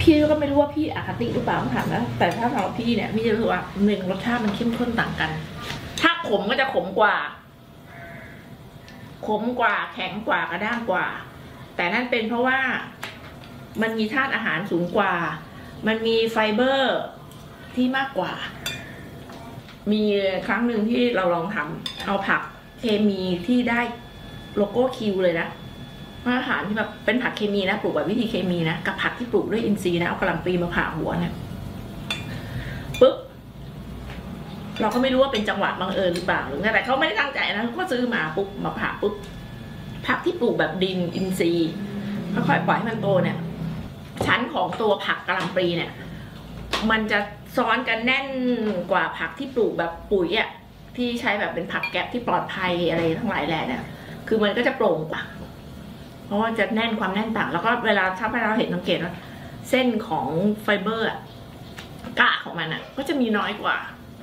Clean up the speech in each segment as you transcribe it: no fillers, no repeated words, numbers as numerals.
พี่ก็ไม่รู้ว่าพี่อคติหรือเปล่าถามนะแต่ถ้าสำหรับพี่เนี่ยพี่จะรู้สึกว่าหนึ่งรสชาติมันเข้มข้นต่างกันถ้าขมก็จะขมกว่าแข็งกว่ากระด้างกว่าแต่นั่นเป็นเพราะว่ามันมีธาตุอาหารสูงกว่ามันมีไฟเบอร์ที่มากกว่ามีครั้งหนึ่งที่เราลองทำเอาผักเคมีที่ได้โลโก้คิวเลยนะอาหารที่แบบเป็นผักเคมีนะปลูกแบบวิธีเคมีนะกับผักที่ปลูกด้วยอินทรีย์นะเอากระหล่ำปลีมาผ่าหัวเนี่ยปุ๊บเราก็ไม่รู้ว่าเป็นจังหวะบังเอิญหรือเปล่าหรือไงแต่เขาไม่ได้ตั้งใจนะเขาก็ซื้อมาปุ๊บมาผ่าปุ๊บผักที่ปลูกแบบดินอินทรีย์ค่อยๆปล่อยให้มันโตเนี่ยชั้นของตัวผักกะหล่ำปลีเนี่ยมันจะซ้อนกันแน่นกว่าผักที่ปลูกแบบปุ๋ยอ่ะที่ใช้แบบเป็นผักแกะที่ปลอดภัยอะไรทั้งหลายแหละเนี่ยคือมันก็จะโปร่งกว่าเพราะว่าจะแน่นความแน่นต่างแล้วก็เวลาถ้าเราเห็นสังเกตว่าเส้นของไฟเบอร์กะของมันอ่ะก็จะมีน้อยกว่า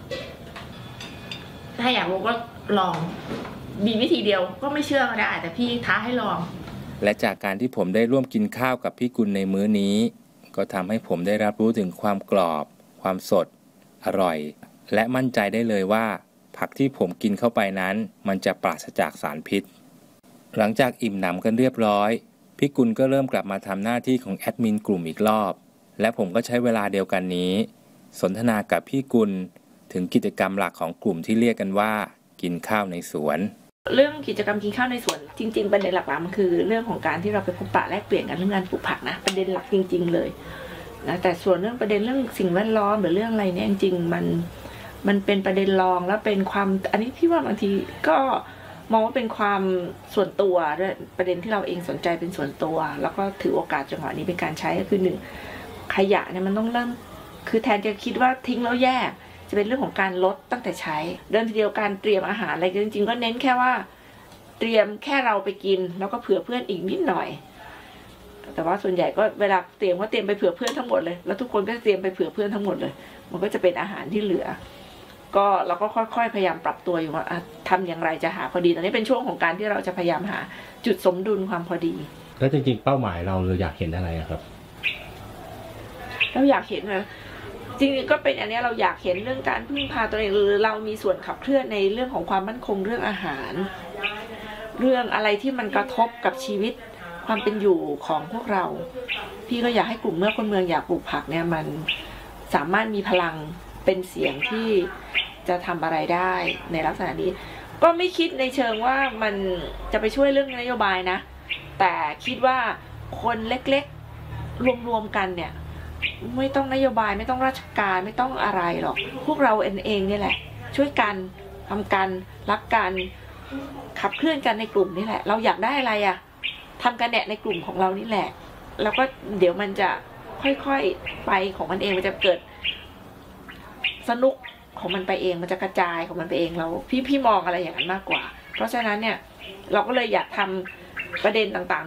ถ้าอยากรู้ก็ลองมีวิธีเดียวก็ไม่เชื่อก็ได้แต่พี่ท้าให้ลองและจากการที่ผมได้ร่วมกินข้าวกับพี่กุลในมื้อนี้ก็ทำให้ผมได้รับรู้ถึงความกรอบความสดอร่อยและมั่นใจได้เลยว่าผักที่ผมกินเข้าไปนั้นมันจะปราศจากสารพิษหลังจากอิ่มหนำกันเรียบร้อยพี่กุลก็เริ่มกลับมาทำหน้าที่ของแอดมินกลุ่มอีกรอบและผมก็ใช้เวลาเดียวกันนี้สนทนากับพี่กุลถึงกิจกรรมหลักของกลุ่มที่เรียกกันว่ากินข้าวในสวนเรื่องกิจกรรมกินข้าวในสวนจริงๆประเด็นหลักๆมันคือเรื่องของการที่เราไปพบปะแลกเปลี่ยนกันเรื่องการปลูกผักนะประเด็นหลักจริงๆเลยนะแต่ส่วนเรื่องประเด็นเรื่องสิ่งแวดล้อมหรือเรื่องอะไรเนี่ยจริงๆมันเป็นประเด็นรองแล้วเป็นความอันนี้พี่ว่าบางทีก็มองว่าเป็นความส่วนตัวด้วยประเด็นที่เราเองสนใจเป็นส่วนตัวแล้วก็ถือโอกาสจังหวะนี้เป็นการใช้ก็คือหนึ่งขยะเนี่ยมันต้องเริ่มคือแทนจะคิดว่าทิ้งแล้วแยกจะเป็นเรื่องของการลดตั้งแต่ใช้เดิมทีเดียวการเตรียมอาหารอะไรจริงๆก็เน้นแค่ว่าเตรียมแค่เราไปกินแล้วก็เผื่อเพื่อนอีกนิดหน่อยแต่ว่าส่วนใหญ่ก็เวลาเตรียมก็เตรียมไปเผื่อเพื่อนทั้งหมดเลยแล้วทุกคนก็เตรียมไปเผื่อเพื่อนทั้งหมดเลยมันก็จะเป็นอาหารที่เหลือก็เราก็ค่อยๆพยายามปรับตัวอยู่ว่าทำอย่างไรจะหาพอดีตอนนี้เป็นช่วงของการที่เราจะพยายามหาจุดสมดุลความพอดีแล้วจริงๆเป้าหมายเราอยากเห็นอะไรครับเราอยากเห็นนะจริงๆก็เป็นอันนี้เราอยากเห็นเรื่องการพึ่งพาตัวเองหรือเรามีส่วนขับเคลื่อนในเรื่องของความมั่นคงเรื่องอาหารเรื่องอะไรที่มันกระทบกับชีวิตความเป็นอยู่ของพวกเราพี่ก็อยากให้กลุ่มเมื่อคนเมืองอยากปลูกผักเนี่ยมันสามารถมีพลังเป็นเสียงที่จะทำอะไรได้ในลักษณะนี้ก็ไม่คิดในเชิงว่ามันจะไปช่วยเรื่องนโยบายนะแต่คิดว่าคนเล็กๆรวมๆกันเนี่ยไม่ต้องนโยบายไม่ต้องราชการไม่ต้องอะไรหรอกพวกเราเองนี่แหละช่วยกันทำกันรักกันขับเคลื่อนกันในกลุ่มนี่แหละเราอยากได้อะไรอะทำกันแหละในกลุ่มของเรานี่แหละแล้วก็เดี๋ยวมันจะค่อยๆไปของมันเองมันจะเกิดสนุกของมันไปเองมันจะกระจายของมันไปเองเราพี่มองอะไรอย่างนั้นมากกว่าเพราะฉะนั้นเนี่ยเราก็เลยอยากทำประเด็นต่างๆ